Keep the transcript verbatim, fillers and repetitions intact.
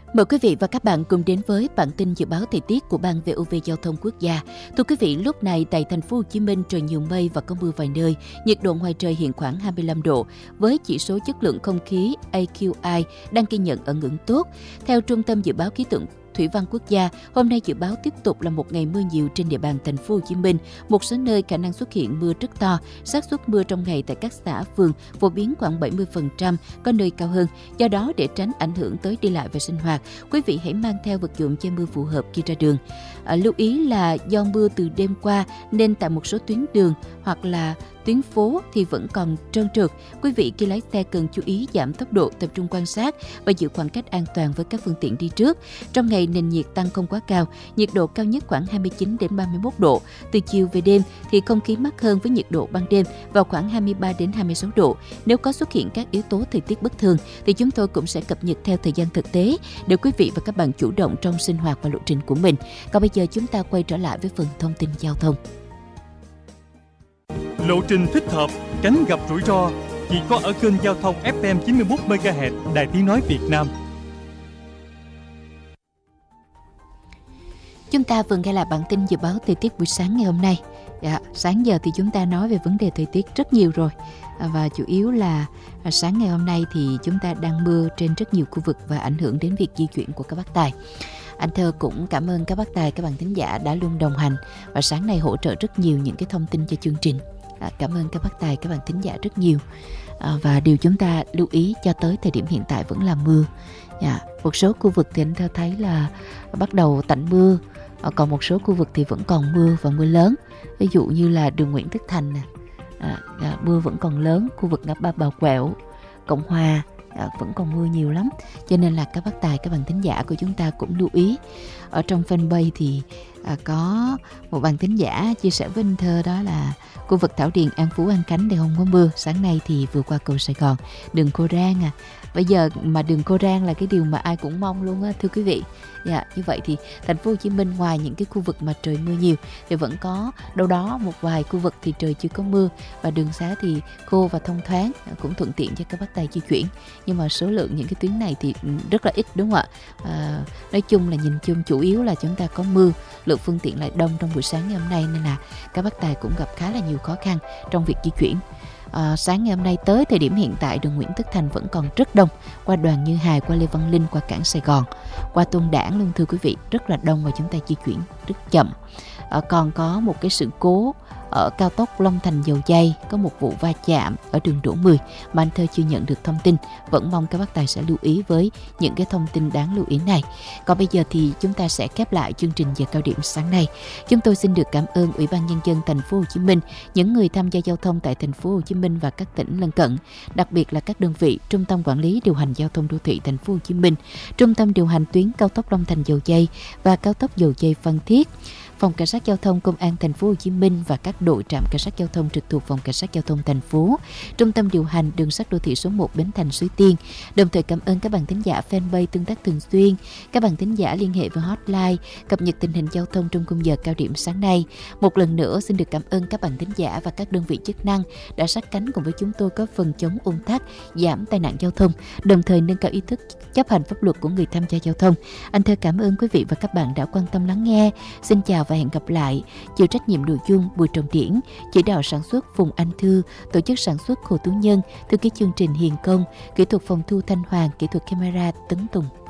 Mời quý vị và các bạn cùng đến với bản tin dự báo thời tiết của Ban vê o vê Giao thông Quốc gia. Thưa quý vị, lúc này tại thành phố Hồ Chí Minh trời nhiều mây và có mưa vài nơi, nhiệt độ ngoài trời hiện khoảng hai mươi lăm độ, với chỉ số chất lượng không khí a quy i đang ghi nhận ở ngưỡng tốt. Theo Trung tâm Dự báo Khí tượng Thủy văn Quốc gia, hôm nay dự báo tiếp tục là một ngày mưa nhiều trên địa bàn thành phố Hồ Chí Minh. Một số nơi khả năng xuất hiện mưa rất to, xác suất mưa trong ngày tại các xã phường phổ biến khoảng bảy mươi phần trăm, có nơi cao hơn. Do đó, để tránh ảnh hưởng tới đi lại và sinh hoạt, quý vị hãy mang theo vật dụng che mưa phù hợp khi ra đường. À, lưu ý là do mưa từ đêm qua nên tại một số tuyến đường hoặc là tuyến phố thì vẫn còn trơn trượt. Quý vị khi lái xe cần chú ý giảm tốc độ, tập trung quan sát và giữ khoảng cách an toàn với các phương tiện đi trước. Trong ngày nền nhiệt tăng không quá cao, nhiệt độ cao nhất khoảng hai mươi chín đến ba mươi mốt độ. Từ chiều về đêm thì không khí mát hơn với nhiệt độ ban đêm vào khoảng hai mươi ba đến hai mươi sáu độ. Nếu có xuất hiện các yếu tố thời tiết bất thường thì chúng tôi cũng sẽ cập nhật theo thời gian thực tế để quý vị và các bạn chủ động trong sinh hoạt và lộ trình của mình. Còn bây giờ chúng ta quay trở lại với phần thông tin giao thông. Lộ trình thích hợp, tránh gặp rủi ro chỉ có ở kênh giao thông ép em chín mươi mốt mê ga héc Đài Tiếng nói Việt Nam. Chúng ta vừa nghe lại bản tin dự báo thời tiết buổi sáng ngày hôm nay. Dạ, sáng giờ thì chúng ta nói về vấn đề thời tiết rất nhiều rồi. Và chủ yếu là sáng ngày hôm nay thì chúng ta đang mưa trên rất nhiều khu vực và ảnh hưởng đến việc di chuyển của các bác tài. Anh Thơ cũng cảm ơn các bác tài, các bạn thính giả đã luôn đồng hành và sáng nay hỗ trợ rất nhiều những cái thông tin cho chương trình. À, cảm ơn các bác tài, các bạn thính giả rất nhiều. À, và điều chúng ta lưu ý cho tới thời điểm hiện tại vẫn là mưa. À, một số khu vực thì anh Thơ thấy là bắt đầu tạnh mưa, à, còn một số khu vực thì vẫn còn mưa và mưa lớn. Ví dụ như là đường Nguyễn Tất Thành nè, à, à, mưa vẫn còn lớn, khu vực ngã ba Bà Quẹo, Cộng Hòa. À, vẫn còn mưa nhiều lắm, cho nên là các bác tài, các bạn thính giả của chúng ta cũng lưu ý. Ở trong fanpage thì à, có một bạn thính giả chia sẻ với anh Thơ, đó là khu vực Thảo Điền, An Phú, An Khánh thì không có mưa. Sáng nay thì vừa qua cầu Sài Gòn, đường Cô Rang à. Bây giờ mà đường Cô Rang là cái điều mà ai cũng mong luôn á, thưa quý vị. Dạ, như vậy thì thành phố Hồ Chí Minh ngoài những cái khu vực mà trời mưa nhiều thì vẫn có đâu đó một vài khu vực thì trời chưa có mưa và đường xá thì khô và thông thoáng, cũng thuận tiện cho các bác tài di chuyển. Nhưng mà số lượng những cái tuyến này thì rất là ít, đúng không ạ? À, nói chung là nhìn chung chủ yếu là chúng ta có mưa, lượng phương tiện lại đông trong buổi sáng ngày hôm nay nên là các bác tài cũng gặp khá là nhiều khó khăn trong việc di chuyển. À, sáng ngày hôm nay tới thời điểm hiện tại đường Nguyễn Tất Thành vẫn còn rất đông, qua Đoàn Như Hài, qua Lê Văn Linh, qua cảng Sài Gòn, qua Tôn Đản luôn thưa quý vị, rất là đông và chúng ta di chuyển rất chậm. À, còn có một cái sự cố ở cao tốc Long Thành Dầu Giây, có một vụ va chạm ở đường Đỗ Mười mà anh Thơ chưa nhận được thông tin. Vẫn mong các bác tài sẽ lưu ý với những cái thông tin đáng lưu ý này. Còn bây giờ thì chúng ta sẽ khép lại chương trình giờ cao điểm sáng nay. Chúng tôi xin được cảm ơn Ủy ban Nhân dân thành phố Hồ Chí Minh, những người tham gia giao thông tại thành phố Hồ Chí Minh và các tỉnh lân cận, đặc biệt là các đơn vị Trung tâm Quản lý điều hành giao thông đô thị thành phố Hồ Chí Minh, Trung tâm điều hành tuyến cao tốc Long Thành Dầu Giây và cao tốc Dầu Giây Phan Thiết, Phòng Cảnh sát Giao thông Công an thành phố Hồ Chí Minh và các đội trạm cảnh sát giao thông trực thuộc Phòng Cảnh sát Giao thông thành phố, Trung tâm điều hành đường sắt đô thị số một Bến Thành Suối Tiên. Đồng thời cảm ơn các bạn thính giả fanpage tương tác thường xuyên, các bạn thính giả liên hệ với hotline cập nhật tình hình giao thông trong khung giờ cao điểm sáng nay. Một lần nữa xin được cảm ơn các bạn thính giả và các đơn vị chức năng đã sát cánh cùng với chúng tôi góp phần chống ùn tắc, giảm tai nạn giao thông, đồng thời nâng cao ý thức chấp hành pháp luật của người tham gia giao thông. Anh Thơ cảm ơn quý vị và các bạn đã quan tâm lắng nghe. Xin chào và hẹn gặp lại. Chịu trách nhiệm nội dung Bùi Trọng Điển, chỉ đạo sản xuất Phùng Anh Thư, tổ chức sản xuất Hồ Tú Nhân, thư ký chương trình Hiền Công, kỹ thuật phòng thu Thanh Hoàng, kỹ thuật camera Tấn Tùng.